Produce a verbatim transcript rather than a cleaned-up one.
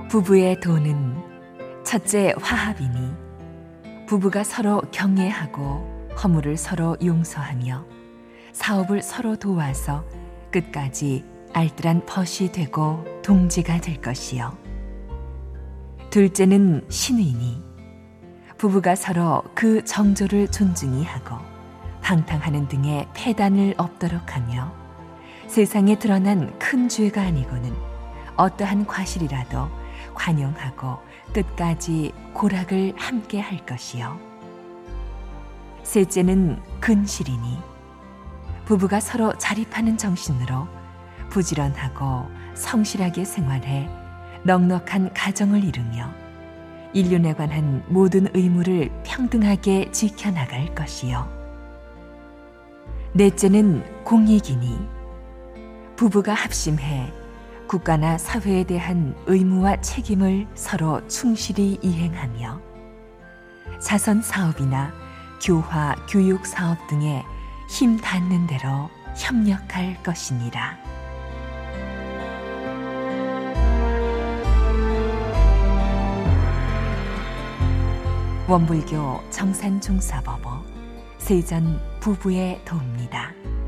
부부의 도는 첫째 화합이니 부부가 서로 경애하고 허물을 서로 용서하며 사업을 서로 도와서 끝까지 알뜰한 벗이 되고 동지가 될 것이요. 둘째는 신의니 부부가 서로 그 정조를 존중히 하고 방탕하는 등의 폐단을 없도록 하며 세상에 드러난 큰 죄가 아니고는 어떠한 과실이라도 관용하고 끝까지 고락을 함께 할 것이요. 셋째는 근실이니 부부가 서로 자립하는 정신으로 부지런하고 성실하게 생활해 넉넉한 가정을 이루며 인륜에 관한 모든 의무를 평등하게 지켜나갈 것이요. 넷째는 공익이니 부부가 합심해 국가나 사회에 대한 의무와 책임을 서로 충실히 이행하며 자선 사업이나 교화, 교육 사업 등에 힘 닿는 대로 협력할 것이니라. 원불교 정산중사법어 세전 부부의 도입니다.